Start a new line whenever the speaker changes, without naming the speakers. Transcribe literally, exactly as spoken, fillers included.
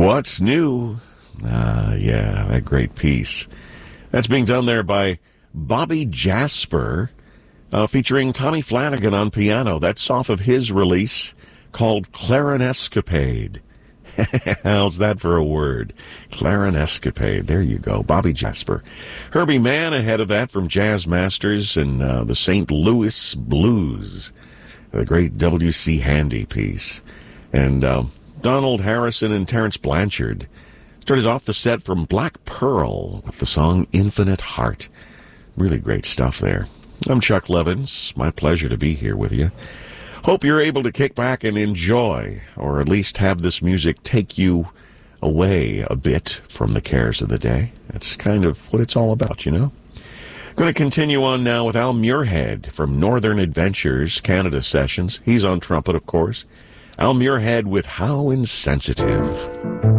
What's New? Ah, yeah, that great piece. That's being done there by Bobby Jasper, uh, featuring Tommy Flanagan on piano. That's off of his release called Clarinescapade. How's that for a word? Clarinescapade. There you go. Bobby Jasper. Herbie Mann ahead of that from Jazz Masters and uh, the Saint Louis Blues. The great W C Handy piece. And uh, Donald Harrison and Terrence Blanchard started off the set from Black Pearl with the song Infinite Heart. Really great stuff there. I'm Chuck Levins. My pleasure to be here with you. Hope you're able to kick back and enjoy, or at least have this music take you away a bit from the cares of the day. That's kind of what it's all about, you know? Going to continue on now with Al Muirhead from Northern Adventures Canada Sessions. He's on trumpet, of course. Al Muirhead with How Insensitive.